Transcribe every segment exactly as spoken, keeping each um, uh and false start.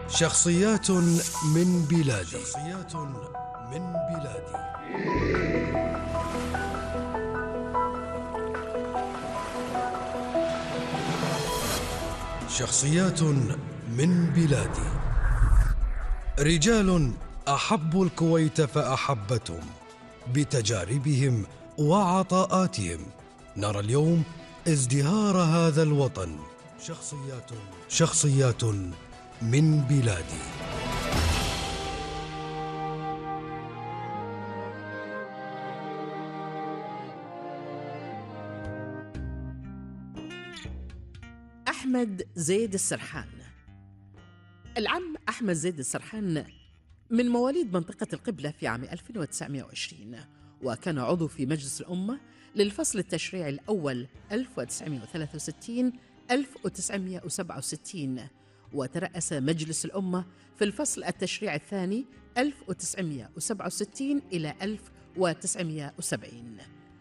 شخصيات من بلادي شخصيات من بلادي شخصيات من بلادي. رجال أحبوا الكويت فأحبتهم بتجاربهم وعطاءاتهم. نرى اليوم ازدهار هذا الوطن. شخصيات شخصيات من بلادي. أحمد زيد السرحان. العم أحمد زيد السرحان من مواليد منطقة القبلة في عام ألف وتسعمائة وعشرين، وكان عضو في مجلس الأمة للفصل التشريعي الأول ألف وتسعمائة وثلاثة وستين ألف وتسعمائة وسبعة وستين، وترأس مجلس الأمة في الفصل التشريعي الثاني ألف وتسعمائة وسبعة وستين إلى ألف وتسعمائة وسبعين.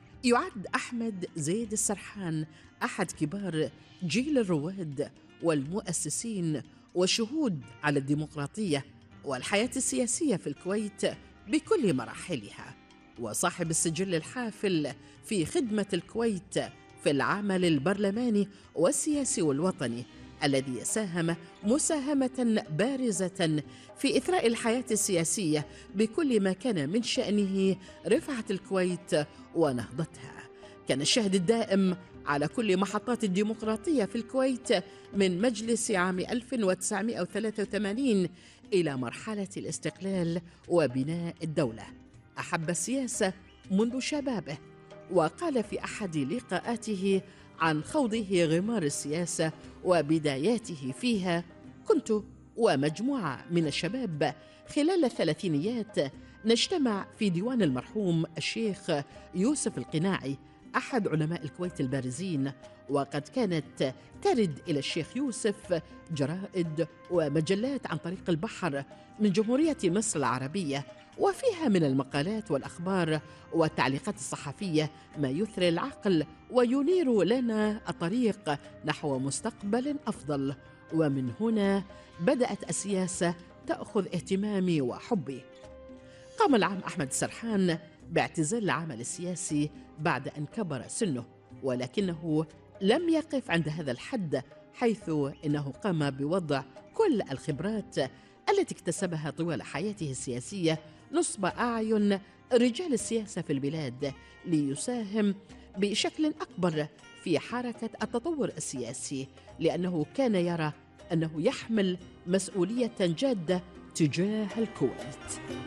يعد أحمد زيد السرحان أحد كبار جيل الرواد والمؤسسين والشهود على الديمقراطية والحياة السياسية في الكويت بكل مراحلها، وصاحب السجل الحافل في خدمة الكويت في العمل البرلماني والسياسي والوطني، الذي ساهم مساهمة بارزة في إثراء الحياة السياسية بكل ما كان من شأنه رفعة الكويت ونهضتها. كان الشاهد الدائم على كل محطات الديمقراطية في الكويت من مجلس عام ألف وتسعمائة وثلاثة وثمانين إلى مرحلة الاستقلال وبناء الدولة. أحب السياسة منذ شبابه، وقال في أحد لقاءاته عن خوضه غمار السياسة وبداياته فيها: كنت ومجموعة من الشباب خلال الثلاثينيات نجتمع في ديوان المرحوم الشيخ يوسف القناعي أحد علماء الكويت البارزين، وقد كانت ترد إلى الشيخ يوسف جرائد ومجلات عن طريق البحر من جمهورية مصر العربية، وفيها من المقالات والأخبار والتعليقات الصحفية ما يثري العقل وينير لنا الطريق نحو مستقبل أفضل. ومن هنا بدأت السياسة تأخذ اهتمامي وحبي. قام العم أحمد السرحان باعتزال العمل السياسي بعد أن كبر سنه، ولكنه لم يقف عند هذا الحد، حيث إنه قام بوضع كل الخبرات التي اكتسبها طوال حياته السياسية نصب أعين رجال السياسة في البلاد، ليساهم بشكل أكبر في حركة التطور السياسي، لأنه كان يرى أنه يحمل مسؤولية جادة تجاه الكويت.